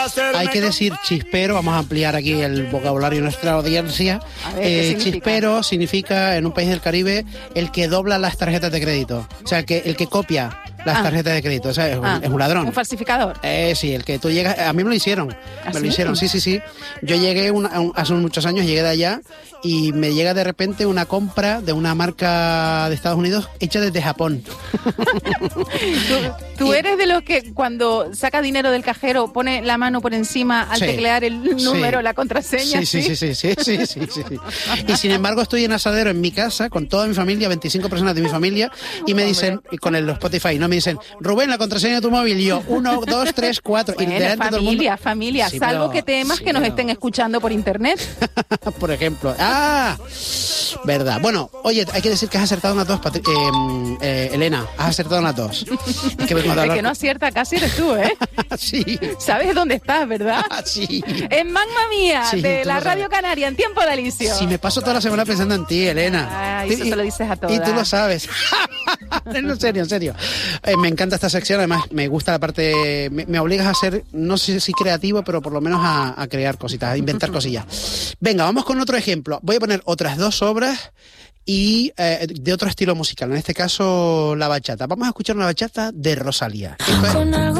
Hay que decir chispero, vamos a ampliar aquí el vocabulario de nuestra audiencia. A ver, ¿qué significa? Chispero significa, en un país del Caribe, el que dobla las tarjetas de crédito. O sea, el que copia las tarjetas de crédito. O sea, es un ladrón. Un falsificador. Sí, el que tú llegas... A mí me lo hicieron. ¿Ah, Me sí? lo hicieron, sí. Yo llegué hace muchos años, llegué de allá y me llega de repente una compra de una marca de Estados Unidos hecha desde Japón. ¿Tú eres de los que cuando saca dinero del cajero pone la mano por encima al teclear el número, la contraseña? Sí. Y sin embargo estoy en Asadero en mi casa con toda mi familia, 25 personas de mi familia, y me dicen, y con el Spotify, ¿no? Me dicen, Rubén, la contraseña de tu móvil. Y yo, 1, 2, 3, 4. Bueno, y delante todo el mundo... familia, Sí, salvo pero- que temas sí, que nos pero- estén escuchando por internet. Por ejemplo. ¡Ah! Verdad. Bueno, oye, hay que decir que has acertado unas dos, Elena. Has acertado unas dos. Es que vengo de El hablar que no acierta casi eres tú, ¿eh? Sí. ¿Sabes dónde estás, verdad? Sí. En Mamma Mía, Sí, de tú la lo sabes. Radio Canaria, en Tiempo de Alicio. Si me paso toda la semana pensando en ti, Elena. Ay, eso se lo dices a todas. Y tú lo sabes. En serio. Me encanta esta sección, además me gusta la parte... Me obligas a ser, no sé si creativo, pero por lo menos a crear cositas, a inventar cosillas. Venga, vamos con otro ejemplo. Voy a poner otras dos obras y de otro estilo musical, en este caso la bachata. Vamos a escuchar una bachata de Rosalía. Esto es-